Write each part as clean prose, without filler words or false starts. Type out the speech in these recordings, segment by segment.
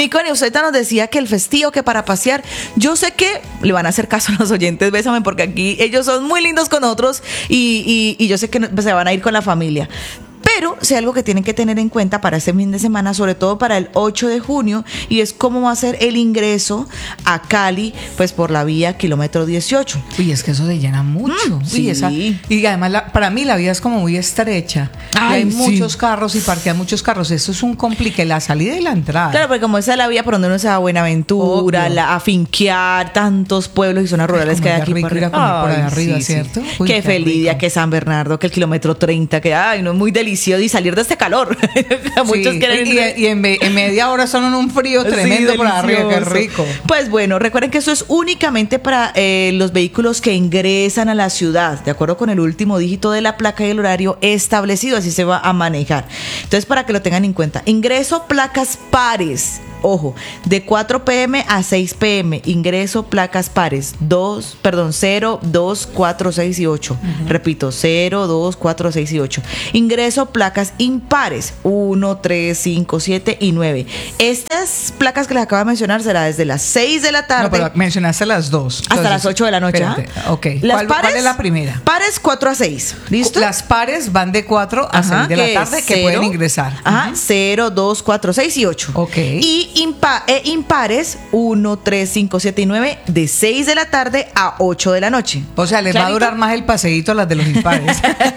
Mi Connie, usted nos decía que el festivo, que para pasear, yo sé que le van a hacer caso a los oyentes, bésame, porque aquí ellos son muy lindos con otros y yo sé que se van a ir con la familia. Pero si algo que tienen que tener en cuenta para este fin de semana, sobre todo para el 8 de junio, y es cómo va a ser el ingreso a Cali, pues por la vía kilómetro 18. Uy, es que eso se llena mucho. Sí. Y además, para mí la vía es como muy estrecha. Ay, hay sí. muchos carros y parquean muchos carros. Eso es un complique, la salida y la entrada. Claro, porque como esa es la vía por donde uno se va a Buenaventura, a finquear tantos pueblos y zonas rurales que hay aquí rico ir a comer por allá arriba, ¿cierto? Uy, que qué Felidia, rico. que San Bernardo, que el kilómetro 30, que ay, no es muy delicioso y salir de este calor. Muchos Sí, quieren y en media hora son en un frío tremendo por arriba, qué rico. Pues bueno, recuerden que esto es únicamente para los vehículos que ingresan a la ciudad, de acuerdo con el último dígito de la placa y el horario establecido, así se va a manejar. Entonces, para que lo tengan en cuenta, ingreso placas pares. Ojo, de 4 p.m. a 6 p.m. ingreso placas pares 0, 2, 4, 6 y 8. Repito, 0, 2, 4, 6 y 8. Ingreso placas impares 1, 3, 5, 7 y 9. Estas placas que les acabo de mencionar será desde las 6 de la tarde. No, pero mencionaste las dos. Hasta las 8 de la noche. Espérate, ok. Las ¿Cuál es la primera? Pares 4 a 6. ¿Listo? Las pares van de 4 a 6 de la tarde que pueden ingresar. Ajá, 0, 2, 4, 6 y 8. Ok. Y impares 1, 3, 5, 7 y 9 de 6 de la tarde a 8 de la noche. O sea, les ¿Clarito? va a durar más el paseíto a las de los impares.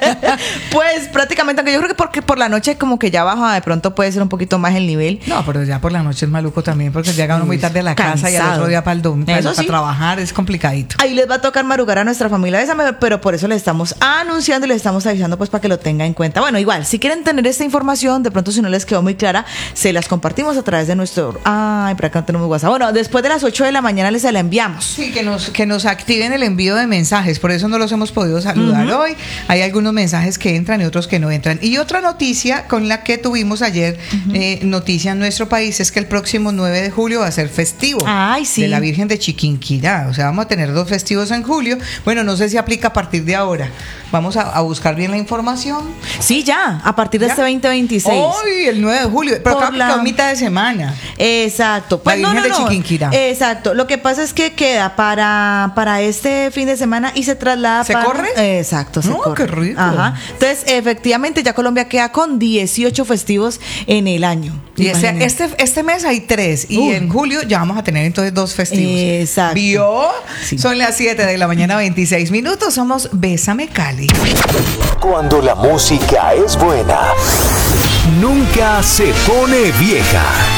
Pues prácticamente, aunque yo creo que porque por la noche como que ya baja, de pronto puede ser un poquito más el nivel. No, pero ya por la noche es maluco también, porque llega uno muy tarde a la casa y al cansado. otro día para el domingo, Eso para sí. trabajar es complicadito. Ahí les va a tocar madrugar a nuestra familia, pero por eso les estamos anunciando y les estamos avisando pues para que lo tengan en cuenta. Bueno, igual, si quieren tener esta información, de pronto si no les quedó muy clara, se las compartimos a través de nuestro... Ay, por acá no tenemos WhatsApp. Bueno, después de las 8 de la mañana les la enviamos. Sí, que nos activen el envío de mensajes, por eso no los hemos podido saludar hoy. Hay algunos mensajes que entran y otros que no entran. Y otra noticia con la que tuvimos ayer, noticia en nuestro país, es que el próximo 9 de julio va a ser festivo. Ay, sí. De la Virgen de Chiquinquirá. O sea, vamos a tener 2 festivos en julio. Bueno, no sé si aplica a partir de ahora. Vamos a buscar bien la información. Sí, ya, a partir de ¿Ya? este 2026. Hoy, el 9 de julio. Pero Por acá mitad de semana. Exacto. Pues La Virgen de Chiquinquirá. Exacto. Lo que pasa es que queda para este fin de semana y se traslada ¿Se para... corre? Exacto, se No, corre. qué rico. Ajá. Entonces, efectivamente, ya Colombia queda con 18 festivos en el año. Y o sea, Imagínense. este mes hay 3 y en julio ya vamos a tener entonces 2 festivos. Exacto. ¿Vio? Sí. Son las 7 de la mañana, 26 minutos. Somos Bésame Cali. Cuando la música es buena, nunca se pone vieja.